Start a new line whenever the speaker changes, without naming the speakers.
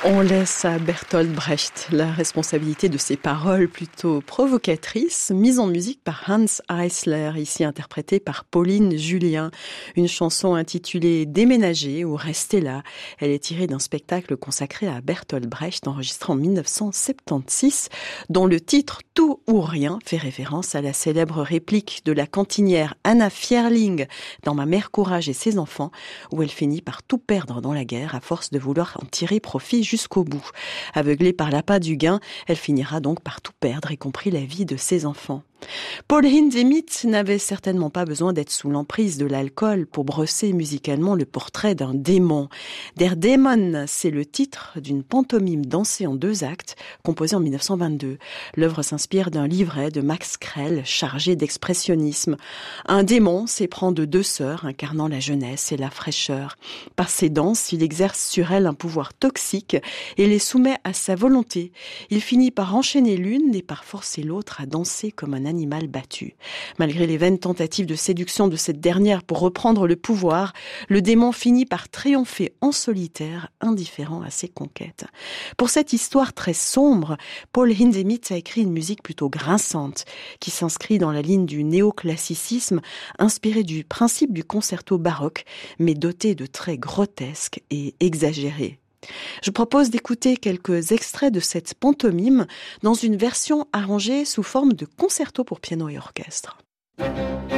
On laisse à Bertolt Brecht la responsabilité de ses paroles plutôt provocatrices, mises en musique par Hans Eisler, ici interprétée par Pauline Julien. Une chanson intitulée Déménager ou Rester là. Elle est tirée d'un spectacle consacré à Bertolt Brecht, enregistré en 1976, dont le titre Tout ou rien fait référence à la célèbre réplique de la cantinière Anna Fierling dans Ma mère Courage et ses enfants, où elle finit par tout perdre dans la guerre à force de vouloir en tirer profit jusqu'au bout. Aveuglée par l'appât du gain, elle finira donc par tout perdre, y compris la vie de ses enfants. Paul Hindemith n'avait certainement pas besoin d'être sous l'emprise de l'alcool pour brosser musicalement le portrait d'un démon. Der Dämon, c'est le titre d'une pantomime dansée en 2 actes, composée en 1922. L'œuvre s'inspire d'un livret de Max Krell, chargé d'expressionnisme. Un démon s'éprend de 2 sœurs, incarnant la jeunesse et la fraîcheur. Par ses danses, il exerce sur elles un pouvoir toxique et les soumet à sa volonté. Il finit par enchaîner l'une et par forcer l'autre à danser comme un animal battu. Malgré les vaines tentatives de séduction de cette dernière pour reprendre le pouvoir, le démon finit par triompher en solitaire, indifférent à ses conquêtes. Pour cette histoire très sombre, Paul Hindemith a écrit une musique plutôt grinçante, qui s'inscrit dans la ligne du néoclassicisme, inspiré du principe du concerto baroque, mais doté de traits grotesques et exagérés. Je propose d'écouter quelques extraits de cette pantomime dans une version arrangée sous forme de concerto pour piano et orchestre.